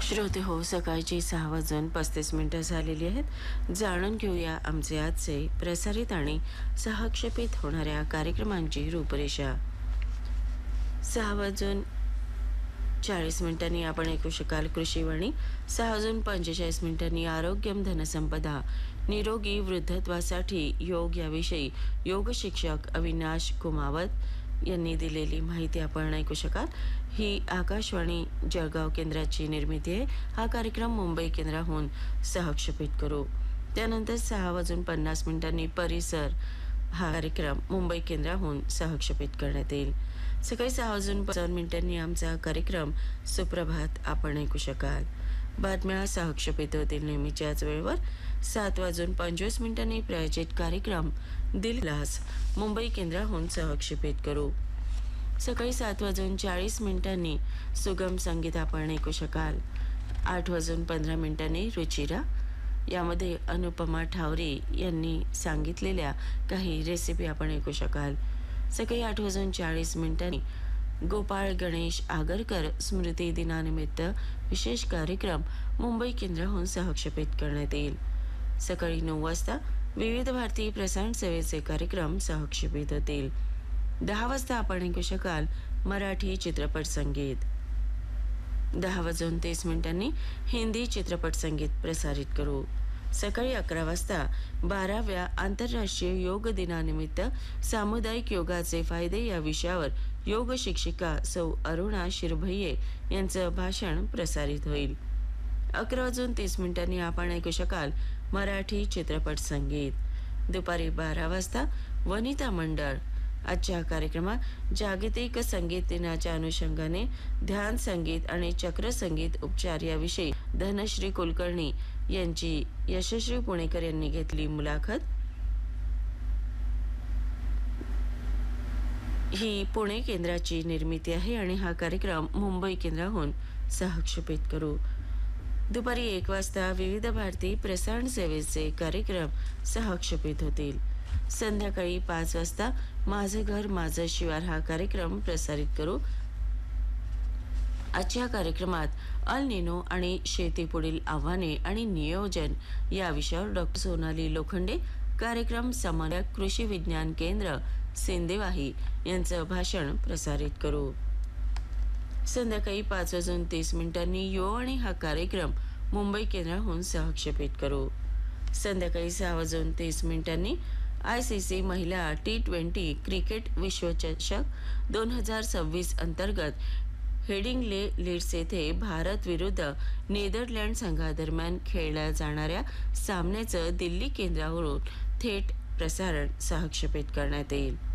श्रोते हो, सकाळची 6:35 झालेली आहेत. जाणून घेऊया आमचे आजचे प्रसारित आणि सहक्षेपित होणाऱ्या कार्यक्रमांची रूपरेषा. 6:40 आपण ऐकू शकाल कृषीवाणी. 6:45 आरोग्यम धनसंपदा, निरोगी वृद्धत्वासाठी योग याविषयी योग शिक्षक अविनाश कुमावत यांनी दिलेली माहिती आपण ऐकू शकाल. ही आकाशवाणी जळगाव केंद्राची निर्मिती आहे. हा कार्यक्रम मुंबई केंद्राहून सहक्षेपित करू. त्यानंतर 6:50 परिसर हा कार्यक्रम मुंबई केंद्राहून सहक्षेपित करण्यात येईल. सकाळी 6:55 आमचा कार्यक्रम सुप्रभात आपण ऐकू शकाल. बातम्या सहक्षेपित होतील नेहमीच्याच वेळेवर. 7:25 प्रायोजित कार्यक्रम दिलग्लास मुंबई केंद्राहून सहक्षेपित करू. सकाळी 7:40 सुगम संगीत आपण ऐकू शकाल. 8:15 रुचिरा, यामध्ये अनुपमा ठावरे यांनी सांगितलेल्या काही रेसिपी आपण ऐकू शकाल. सकाळी 8:40 गोपाळ गणेश आगरकर स्मृती दिनानिमित्त विशेष कार्यक्रम मुंबई केंद्राहून सहक्षेपित करण्यात येईल. सकाळी 9 वाजता विविध भारतीय प्रसारण सेवेचे कार्यक्रम सहक्षेपित होतील. 10 वाजता आपण ऐकू शकाल मराठी चित्रपट संगीत. 10:30 हिंदी चित्रपट संगीत प्रसारित करू. सकाळी 11 वाजता 12व्या आंतरराष्ट्रीय योग दिनानिमित्त सामुदायिक योगाचे फायदे या विषयावर योग शिक्षिका सौ अरुणा शिरभैये यांचं भाषण प्रसारित होईल. 11:30 आपण ऐकू शकाल मराठी चित्रपट संगीत. दुपारी 12 वाजता वनिता मंडळ. आजच्या कार्यक्रमात जागतिक संगीत दिनाच्या अनुषंगाने ध्यान संगीत आणि चक्र संगीत उपचार याविषयी धनश्री कुलकर्णी यांची यशस्वी पुणेकर यांनी घेतली मुलाखत. ही पुणे केंद्राची निर्मिती आहे आणि हा कार्यक्रम मुंबई केंद्राहून सहक्षेपित करू. दुपारी 1 वाजता विविध भारती प्रसारण सेवेचे कार्यक्रम सहक्षेपित होतील. संध्याकाळी 5 वाजता माझं घर माझं शिवार हा कार्यक्रम प्रसारित करू. आजच्या कार्यक्रमात अल निनो आणि शेतीपुढील आव्हाने आणि नियोजन या विषयावर डॉक्टर सोनाली लोखंडे, कार्यक्रम समन्वयक कृषी विज्ञान केंद्र सिंदेवाही यांचं भाषण प्रसारित करू. संध्याकाळी 5:30 यो आणि हा कार्यक्रम मुंबई केंद्राहून सहक्षेपित करू. संध्याकाळी 6:30 ICC महिला T20 क्रिकेट विश्वचषक 2026 अंतर्गत हेडिंग्ले लीड्स येथे भारत विरुद्ध नेदरलँड संघादरम्यान खेळल्या जाणाऱ्या सामन्याचं दिल्ली केंद्रावरून थेट प्रसारण सहक्षेपित करण्यात येईल.